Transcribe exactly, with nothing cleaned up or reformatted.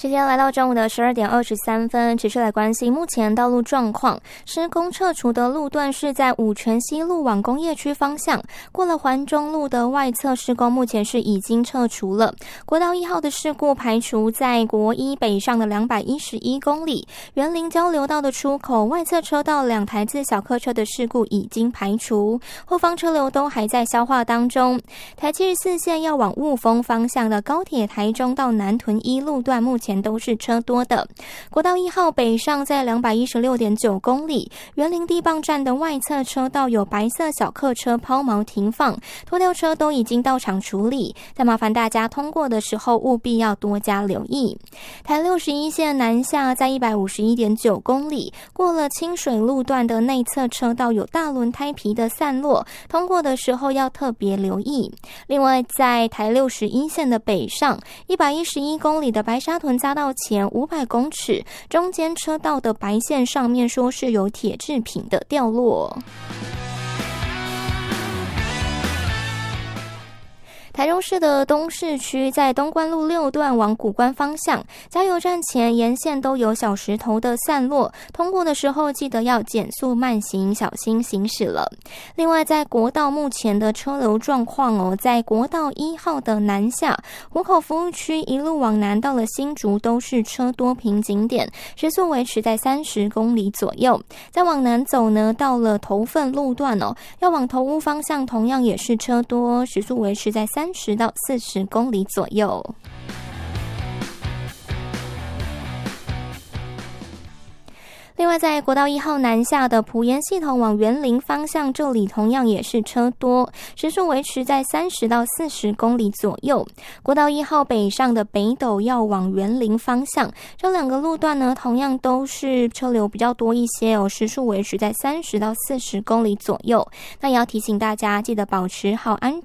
时间来到中午的十二点二十三分，持续来关心目前道路状况。施工撤除的路段是在五权西路往工业区方向，过了环中路的外侧施工目前是已经撤除了。国道一号的事故排除在国一北上的两百一十一公里，园林交流道的出口外侧车道两台自小客车的事故已经排除，后方车流都还在消化当中。台七十四线要往雾峰方向的高铁台中到南屯一路段目前都是车多的。国道一号北上在 两百一十六点九公里，园林地磅站的外侧车道有白色小客车抛锚停放，拖吊车都已经到场处理，但麻烦大家通过的时候务必要多加留意。台六十一线南下在 一百五十一点九公里，过了清水路段的内侧车道有大轮胎皮的散落，通过的时候要特别留意。另外在台六十一线的北上一百一十一公里的白沙屯匝道前五百公尺，中间车道的白线上面说是有铁制品的掉落。台中市的东市区在东关路六段往谷关方向，加油站前沿线都有小石头的散落，通过的时候记得要减速慢行，小心行驶了。另外在国道目前的车流状况哦，在国道一号的南下湖口服务区一路往南到了新竹都是车多瓶颈点，时速维持在三十公里左右。再往南走呢，到了头份路段哦，要往头屋方向同样也是车多，时速维持在三十到四十公里左右。另外在国道一号南下的埔盐系统往园林方向，这里同样也是车多，时速维持在三十到四十公里左右。国道一号北上的北斗要往园林方向，这两个路段呢同样都是车流比较多一些哦，时速维持在三十到四十公里左右。那也要提醒大家记得保持好安